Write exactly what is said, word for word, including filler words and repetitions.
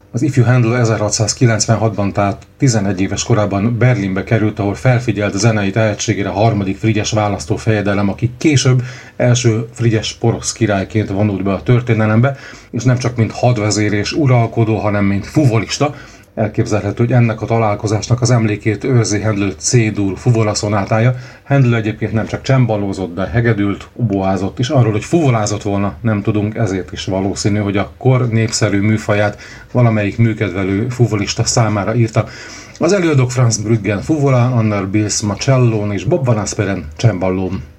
Az ifjú Handel ezerhatszázkilencvenhatban, tehát tizenegy éves korában Berlinbe került, ahol felfigyelt zenei tehetségére a harmadik Frigyes választófejedelem, aki később első Frigyes porosz királyként vonult be a történelembe, és nem csak mint hadvezér és uralkodó, hanem mint fuvolista. Elképzelhető, hogy ennek a találkozásnak az emlékét őrzi Handel C-dur fuvola szonátája. Handel egyébként nem csak csembalózott, de hegedült, oboázott is. Arról, hogy fuvolázott volna, nem tudunk, ezért is valószínű, hogy a kor népszerű műfaját valamelyik műkedvelő fuvolista számára írta. Az előadók Franz Bruggen fuvola, Anna Bilsma csellón és Bob Van Asperen csembalón.